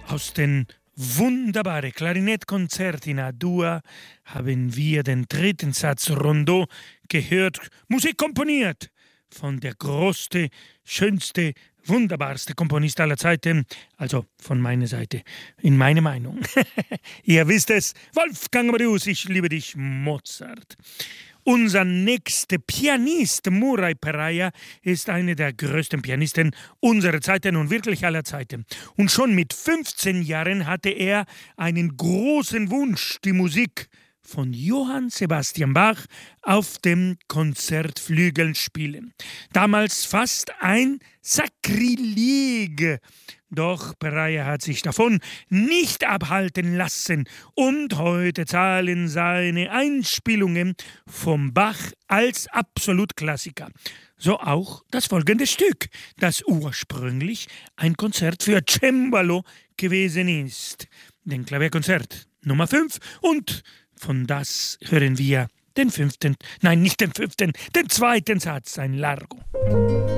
Aus den wunderbaren Klarinettkonzert in A-Dur haben wir den dritten Satz Rondeau gehört, Musik komponiert von der größte, schönste, wunderbarste Komponist aller Zeiten, also von meiner Seite, in meiner Meinung. Ihr wisst es, Wolfgang Amadeus, ich liebe dich, Mozart. Unser nächster Pianist, Murray Peraya, ist einer der größten Pianisten unserer Zeiten und wirklich aller Zeiten. Und schon mit 15 Jahren hatte er einen großen Wunsch, die Musik von Johann Sebastian Bach auf dem Konzertflügel spielen. Damals fast ein Sakrileg. Doch Peraya hat sich davon nicht abhalten lassen und heute zahlen seine Einspielungen vom Bach als Absolutklassiker. So auch das folgende Stück, das ursprünglich ein Konzert für Cembalo gewesen ist. Den Klavierkonzert Nummer 5 und von das hören wir den zweiten Satz, ein Largo.